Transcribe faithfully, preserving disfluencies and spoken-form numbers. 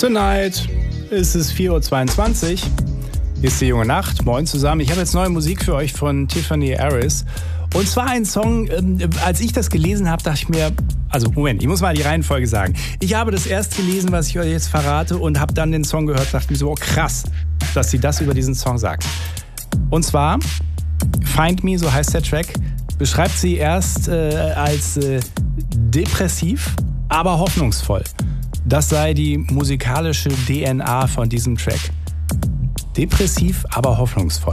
Tonight ist es vier Uhr zweiundzwanzig. Hier ist die junge Nacht. Moin zusammen. Ich habe jetzt neue Musik für euch von Tiffany Harris. Und zwar ein Song, ähm, als ich das gelesen habe, dachte ich mir, also Moment, ich muss mal die Reihenfolge sagen. Ich habe das erst gelesen, was ich euch jetzt verrate, und habe dann den Song gehört, dachte mir so, oh, krass, dass sie das über diesen Song sagt. Und zwar Find Me, so heißt der Track, beschreibt sie erst äh, als äh, depressiv, aber hoffnungsvoll. Das sei die musikalische D N A von diesem Track. Depressiv, aber hoffnungsvoll.